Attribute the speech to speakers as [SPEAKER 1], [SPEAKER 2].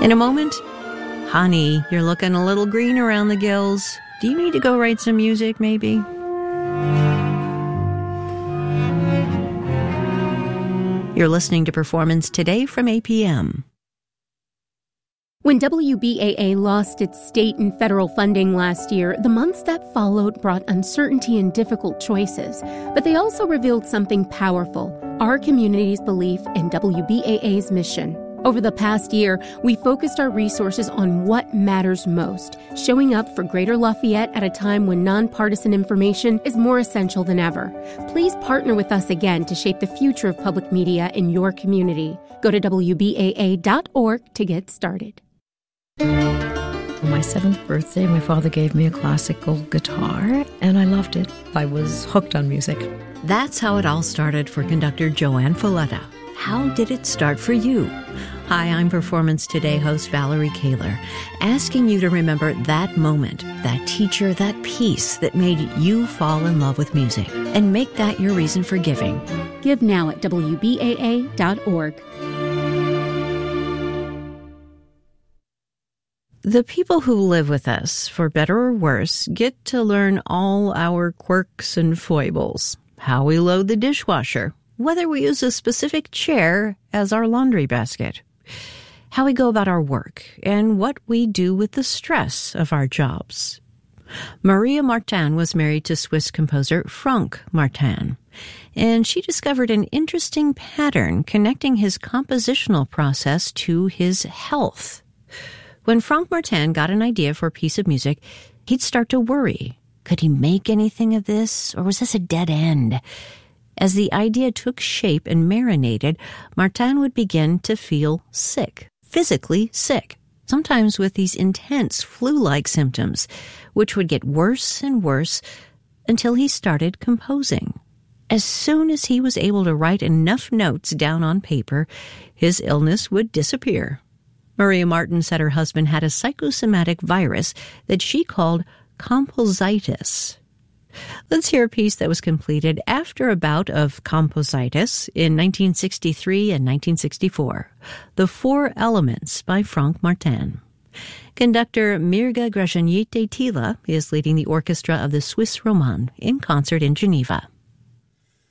[SPEAKER 1] In a moment, honey, you're looking a little green around the gills. Do you need to go write some music, maybe? You're listening to Performance Today from APM.
[SPEAKER 2] When WBAA lost its state and federal funding last year, the months that followed brought uncertainty and difficult choices. But they also revealed something powerful, our community's belief in WBAA's mission. Over the past year, we focused our resources on what matters most, showing up for Greater Lafayette at a time when nonpartisan information is more essential than ever. Please partner with us again to shape the future of public media in your community. Go to WBAA.org to get started.
[SPEAKER 3] For my 7th birthday, my father gave me a classical guitar, and I loved it. I was hooked on music.
[SPEAKER 1] That's how it all started for conductor Joanne Folletta. How did it start for you? Hi, I'm Performance Today host Valerie Kaler, asking you to remember that moment, that teacher, that piece that made you fall in love with music, and make that your reason for giving.
[SPEAKER 2] Give now at WBAA.org.
[SPEAKER 1] The people who live with us, for better or worse, get to learn all our quirks and foibles. How we load the dishwasher, whether we use a specific chair as our laundry basket, how we go about our work, and what we do with the stress of our jobs. Maria Martin was married to Swiss composer Franck Martin, and she discovered an interesting pattern connecting his compositional process to his health. When Franck Martin got an idea for a piece of music, he'd start to worry. Could he make anything of this, or was this a dead end? As the idea took shape and marinated, Martin would begin to feel sick, physically sick, sometimes with these intense flu-like symptoms, which would get worse and worse until he started composing. As soon as he was able to write enough notes down on paper, his illness would disappear. Maria Martin said her husband had a psychosomatic virus that she called compositis. Let's hear a piece that was completed after a bout of compositis in 1963 and 1964, The Four Elements by Franck Martin. Conductor Mirga Grajaniete Tila is leading the orchestra of the Swiss Romand in concert in Geneva.